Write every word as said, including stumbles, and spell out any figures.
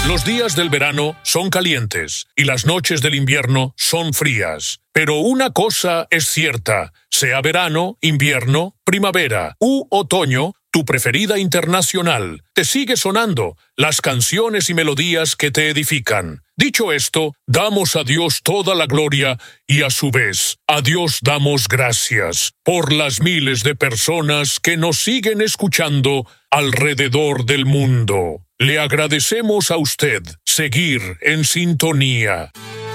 Los días del verano son calientes y las noches del invierno son frías. Pero una cosa es cierta, sea verano, invierno, primavera u otoño, tu preferida internacional te sigue sonando las canciones y melodías que te edifican. Dicho esto, damos a Dios toda la gloria y a su vez, a Dios damos gracias por las miles de personas que nos siguen escuchando alrededor del mundo. Le agradecemos a usted seguir en sintonía.